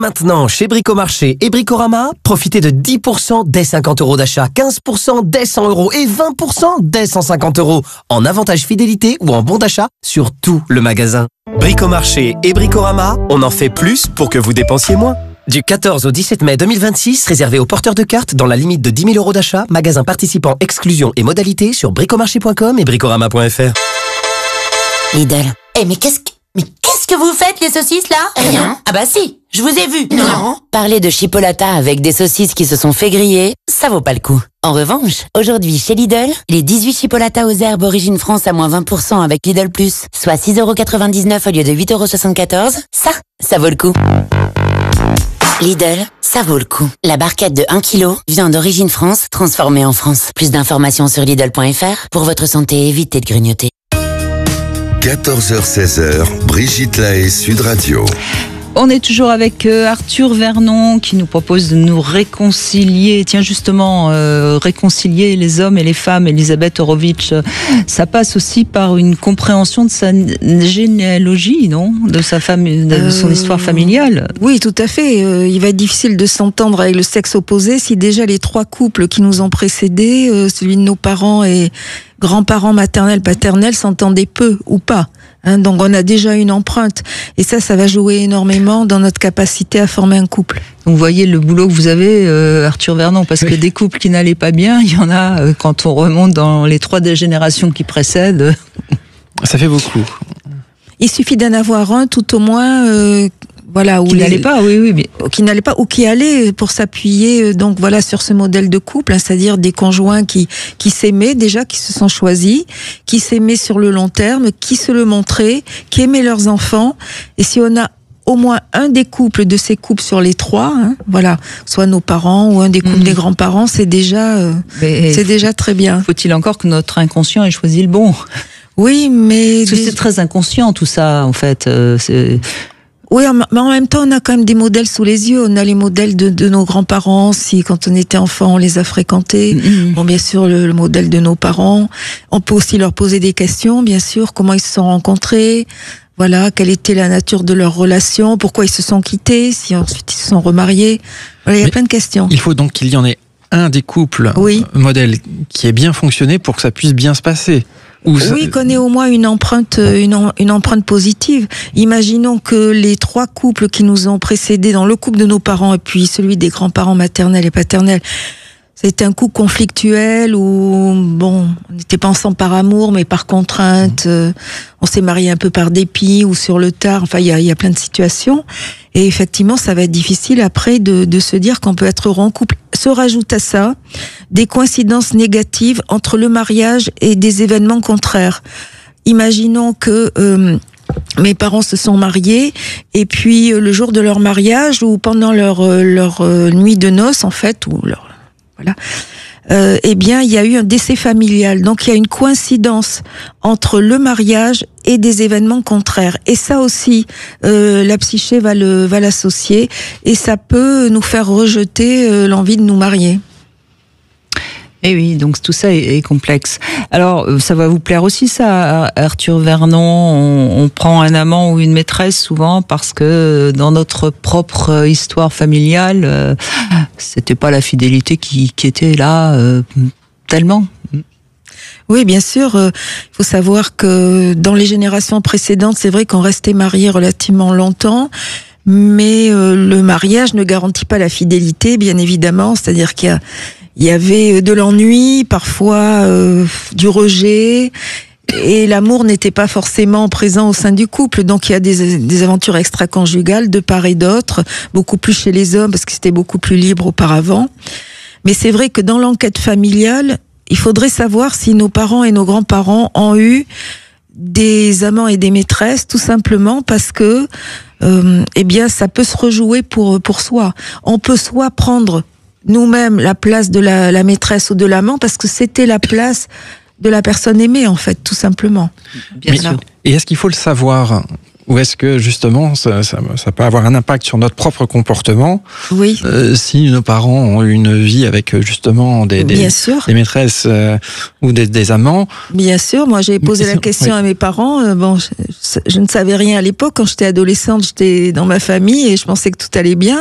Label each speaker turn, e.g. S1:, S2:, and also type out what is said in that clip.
S1: Maintenant, chez Bricomarché et Bricorama, profitez de 10% dès 50 € d'achat, 15% dès 100 € et 20% dès 150 € en avantage fidélité ou en bon d'achat sur tout le magasin. Bricomarché et Bricorama, on en fait plus pour que vous dépensiez moins. Du 14 au 17 mai 2026, réservé aux porteurs de cartes dans la limite de 10 000 € d'achat, magasin participant, exclusion et modalités sur bricomarché.com et bricorama.fr.
S2: Lidl. Mais qu'est-ce que vous faites, les saucisses, là?
S3: Rien.
S2: Ah bah si, je vous ai vu.
S3: Non.
S2: Parler de chipolata avec des saucisses qui se sont fait griller, ça vaut pas le coup. En revanche, aujourd'hui, chez Lidl, les 18 chipolatas aux herbes Origine France à moins 20% avec Lidl+, soit 6,99 € au lieu de 8,74 €, ça vaut le coup. Lidl, ça vaut le coup. La barquette de 1 kg, viande d'Origine France, transformée en France. Plus d'informations sur Lidl.fr. Pour votre santé, évitez de grignoter.
S4: 14h-16h, Brigitte Lahaie, Sud Radio.
S5: On est toujours avec Arthur Vernon qui nous propose de nous réconcilier. Tiens, justement, réconcilier les hommes et les femmes. Elisabeth Horowitz, ça passe aussi par une compréhension de sa généalogie, non? De sa famille, de son histoire familiale.
S6: Oui, tout à fait. Il va être difficile de s'entendre avec le sexe opposé si déjà les 3 couples qui nous ont précédés, celui de nos parents et grands-parents maternels, paternels, s'entendaient peu ou pas. Donc on a déjà une empreinte et ça va jouer énormément dans notre capacité à former un couple.
S5: Donc vous voyez le boulot que vous avez, Arthur Vernon, parce que des couples qui n'allaient pas bien, il y en a quand on remonte dans les 3 générations qui précèdent.
S7: Ça fait beaucoup.
S6: Il suffit d'en avoir un tout au moins voilà,
S5: qui n'allait pas, mais
S6: qui n'allait pas ou qui allait pour s'appuyer donc voilà sur ce modèle de couple, c'est-à-dire des conjoints qui s'aimaient déjà, qui se sont choisis, qui s'aimaient sur le long terme, qui se le montraient, qui aimaient leurs enfants. Et si on a au moins un des couples de ces couples sur les 3, voilà, soit nos parents ou un des couples des grands-parents, c'est déjà très bien.
S5: Faut-il encore que notre inconscient ait choisi le bon?
S6: Oui, mais
S5: parce que c'est très inconscient tout ça, en fait.
S6: Oui, mais en même temps, on a quand même des modèles sous les yeux. On a les modèles de nos grands-parents, si quand on était enfant, on les a fréquentés. Bon, bien sûr, le modèle de nos parents. On peut aussi leur poser des questions, bien sûr. Comment ils se sont rencontrés? Voilà, quelle était la nature de leur relation? Pourquoi ils se sont quittés? Si ensuite ils se sont remariés? Voilà, il y a plein de questions.
S7: Il faut donc qu'il y en ait un des couples modèles qui ait bien fonctionné pour que ça puisse bien se passer.
S6: Oui, qu'on ait au moins une empreinte positive. Imaginons que les 3 couples qui nous ont précédés dans le couple de nos parents et puis celui des grands-parents maternels et paternels, c'était un couple conflictuel où, bon, on n'était pas ensemble par amour, mais par contrainte. On s'est marié un peu par dépit ou sur le tard. Enfin, il y a plein de situations. Et effectivement, ça va être difficile après de se dire qu'on peut être heureux en couple. Se rajoute à ça des coïncidences négatives entre le mariage et des événements contraires. Imaginons que mes parents se sont mariés et puis le jour de leur mariage ou pendant leur nuit de noces, en fait, ou leur voilà. Eh bien, il y a eu un décès familial. Donc, il y a une coïncidence entre le mariage et des événements contraires. Et ça aussi, la psyché va l'associer et ça peut nous faire rejeter l'envie de nous marier.
S5: Et oui, donc tout ça est complexe. Alors, ça va vous plaire aussi, ça, Arthur Vernon. On prend un amant ou une maîtresse souvent parce que dans notre propre histoire familiale, c'était pas la fidélité qui était là tellement.
S6: Oui, bien sûr. Il faut savoir que dans les générations précédentes, c'est vrai qu'on restait mariés relativement longtemps. Mais le mariage ne garantit pas la fidélité, bien évidemment. C'est-à-dire qu'il y avait de l'ennui, parfois du rejet, et l'amour n'était pas forcément présent au sein du couple. Donc il y a des aventures extra-conjugales de part et d'autre, beaucoup plus chez les hommes parce que c'était beaucoup plus libre auparavant. Mais c'est vrai que dans l'enquête familiale, il faudrait savoir si nos parents et nos grands-parents ont eu des amants et des maîtresses, tout simplement parce que eh bien ça peut se rejouer pour soi. On peut soit prendre nous-mêmes la place de la maîtresse ou de l'amant parce que c'était la place de la personne aimée, en fait, tout simplement.
S5: Bien sûr.
S7: Et est-ce qu'il faut le savoir Ou est-ce que justement ça peut avoir un impact sur notre propre comportement?
S6: Oui.
S7: Si nos parents ont eu une vie avec justement des maîtresses ou des amants.
S6: Bien sûr, moi j'ai posé la question à mes parents. Je ne savais rien à l'époque. Quand j'étais adolescente, j'étais dans ma famille et je pensais que tout allait bien.